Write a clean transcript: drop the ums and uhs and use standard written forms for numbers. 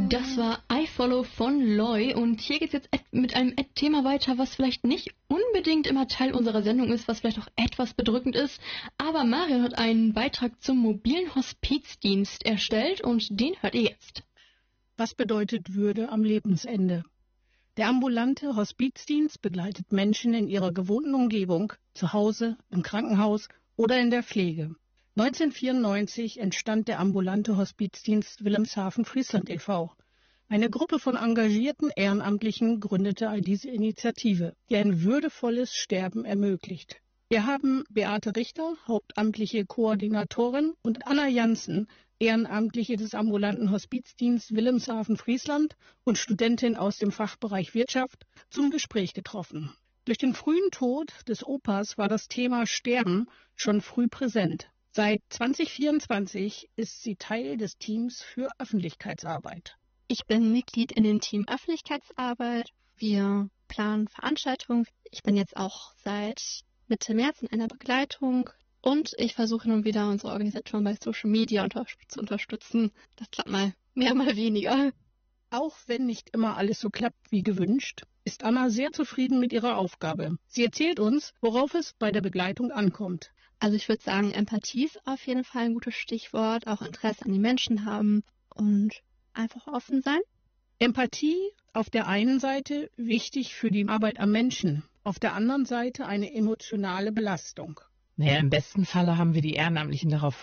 Das war I Follow von Loy und hier geht's jetzt mit einem Thema weiter, was vielleicht nicht unbedingt immer Teil unserer Sendung ist, was vielleicht auch etwas bedrückend ist, aber Marion hat einen Beitrag zum mobilen Hospizdienst erstellt und den hört ihr jetzt. Was bedeutet Würde am Lebensende? Der ambulante Hospizdienst begleitet Menschen in ihrer gewohnten Umgebung, zu Hause, im Krankenhaus oder in der Pflege. 1994 entstand der ambulante Hospizdienst Wilhelmshaven-Friesland e.V. Eine Gruppe von engagierten Ehrenamtlichen gründete diese Initiative, die ein würdevolles Sterben ermöglicht. Wir haben Beate Richter, hauptamtliche Koordinatorin, und Anna Janssen, Ehrenamtliche des ambulanten Hospizdienstes Wilhelmshaven-Friesland und Studentin aus dem Fachbereich Wirtschaft, zum Gespräch getroffen. Durch den frühen Tod des Opas war das Thema Sterben schon früh präsent. Seit 2024 ist sie Teil des Teams für Öffentlichkeitsarbeit. Ich bin Mitglied in dem Team Öffentlichkeitsarbeit. Wir planen Veranstaltungen. Ich bin jetzt auch seit Mitte März in einer Begleitung und ich versuche nun wieder unsere Organisation bei Social Media zu unterstützen. Das klappt mal mehr, mal weniger. Auch wenn nicht immer alles so klappt wie gewünscht, ist Anna sehr zufrieden mit ihrer Aufgabe. Sie erzählt uns, worauf es bei der Begleitung ankommt. Also ich würde sagen, Empathie ist auf jeden Fall ein gutes Stichwort, auch Interesse an den Menschen haben und einfach offen sein. Empathie auf der einen Seite wichtig für die Arbeit am Menschen, auf der anderen Seite eine emotionale Belastung. Naja, im besten Falle haben wir die Ehrenamtlichen darauf